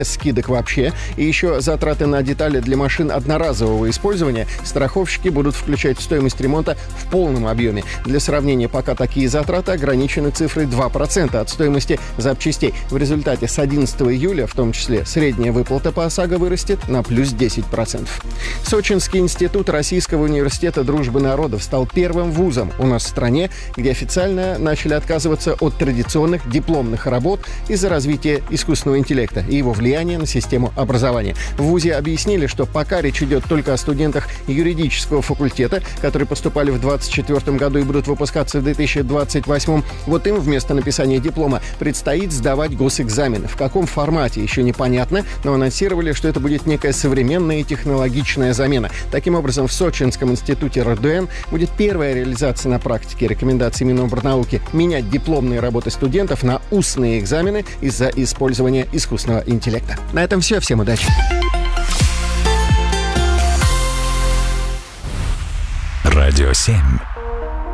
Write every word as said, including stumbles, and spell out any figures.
скидок вообще, и еще затраты на детали для машин одноразового использования страховщики будут включать в стоимость ремонта в полном объеме. Для сравнения, пока такие затраты ограничены цифрой два процента от стоимости запчастей. В результате с одиннадцатого июля, в том числе, средняя выплата по ОСАГО вырастет на плюс десять процентов. Сочинский институт Российского университета дружбы народов стал первым вузом у нас в стране, где официально начали отказываться от традиционных дипломных работ из-за развития искусственного интеллекта и его влияния на систему образования. В вузе объяснили, что пока речь идет только о студентах юридического факультета, которые поступали в двадцать четвёртом году и будут выпускаться в две тысячи двадцать восьмом, вот им вместо написания диплома предстоит сдавать госэкзамены. В каком формате, еще непонятно, но анонсировали, что это будет некая современная и технологичная замена. Таким образом, в Сочинском институте РДН будет первая реализация на практике рекомендаций Минобрнауки менять дипломные работы студентов на устные экзамены из-за использования искусственного интеллекта. На этом все. Всем удачи! Радио семь.